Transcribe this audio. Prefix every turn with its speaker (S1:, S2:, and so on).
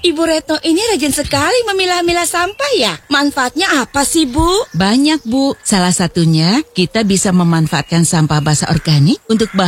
S1: Ibu Retno ini rajin sekali memilah-milah sampah ya. Manfaatnya apa sih, Bu?
S2: Banyak, Bu. Salah satunya, kita bisa memanfaatkan sampah basah organik untuk bahan